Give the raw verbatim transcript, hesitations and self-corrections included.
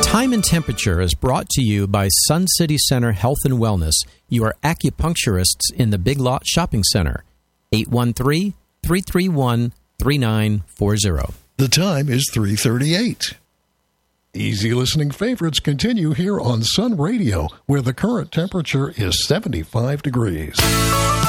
Time and Temperature is brought to you by Sun City Center Health and Wellness, your acupuncturists in the Big Lot Shopping Center. eight one three, three three one, three nine four zero. The time is three thirty-eight. Easy listening favorites continue here on Sun Radio, where the current temperature is seventy-five degrees.